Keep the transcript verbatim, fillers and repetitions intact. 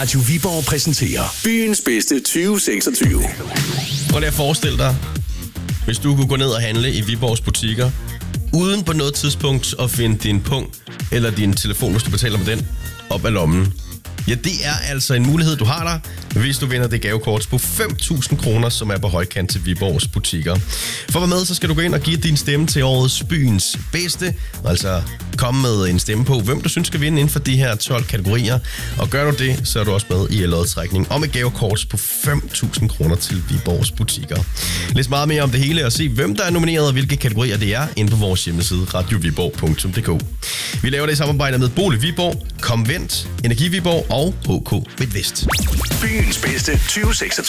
Radio Viborg præsenterer byens bedste tyve seksogtyve. Prøv lige at forestille dig, hvis du kunne gå ned og handle i Viborgs butikker, uden på noget tidspunkt at finde din punkt eller din telefon, hvis du betaler med den, op af lommen. Ja, det er altså en mulighed, du har der, hvis du vinder det gavekort på fem tusind kroner, som er på højkant til Viborgs butikker. For at være med, så skal du gå ind og give din stemme til årets byens bedste. Altså komme med en stemme på, hvem du synes skal vinde inden for de her tolv kategorier. Og gør du det, så er du også med i lodtrækning om et gavekort på fem tusind kroner til Viborgs butikker. Læs meget mere om det hele og se, hvem der er nomineret og hvilke kategorier det er, inde på vores hjemmeside radio viborg punktum d k. Vi laver det i samarbejde med Bolig Viborg, Komvent, Energi Viborg og H K Midtvest. Byens bedste tyve seksogtyve.